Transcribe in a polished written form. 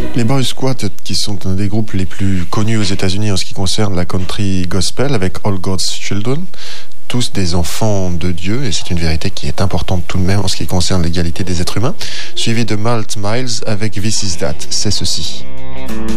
Les Boy Squad, qui sont un des groupes les plus connus aux États-Unis en ce qui concerne la country gospel, avec All God's Children, tous des enfants de Dieu, et c'est une vérité qui est importante tout de même en ce qui concerne l'égalité des êtres humains, suivi de Malt Miles avec This Is That, c'est ceci.